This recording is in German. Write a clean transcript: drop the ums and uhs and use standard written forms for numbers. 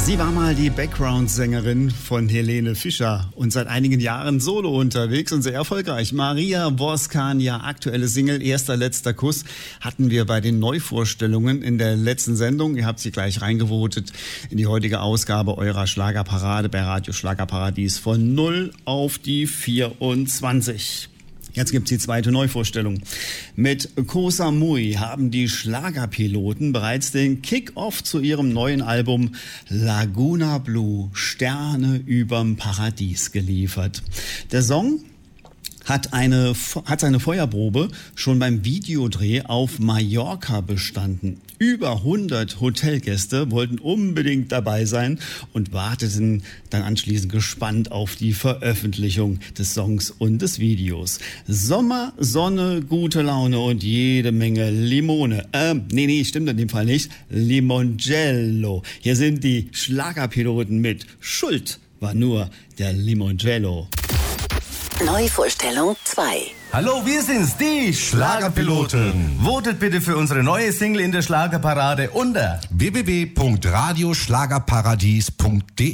Sie war mal die Background-Sängerin von Helene Fischer und seit einigen Jahren solo unterwegs und sehr erfolgreich. Maria Voskania, aktuelle Single Erster letzter Kuss, hatten wir bei den Neuvorstellungen in der letzten Sendung. Ihr habt sie gleich reingevotet in die heutige Ausgabe eurer Schlagerparade bei Radio Schlagerparadies von 0 auf die 24. Jetzt gibt's die zweite Neuvorstellung. Mit Koh Samui haben die Schlagerpiloten bereits den Kick-Off zu ihrem neuen Album Laguna Blue, Sterne überm Paradies geliefert. Der Song hat seine Feuerprobe schon beim Videodreh auf Mallorca bestanden. Über 100 Hotelgäste wollten unbedingt dabei sein und warteten dann anschließend gespannt auf die Veröffentlichung des Songs und des Videos. Sommer, Sonne, gute Laune und jede Menge Limone. Nee, stimmt in dem Fall nicht. Limoncello. Hier sind die Schlagerpiloten mit Schuld war nur der Limoncello. Neuvorstellung 2. Hallo, wir sind's, die Schlagerpiloten. Votet bitte für unsere neue Single in der Schlagerparade unter www.radioschlagerparadies.de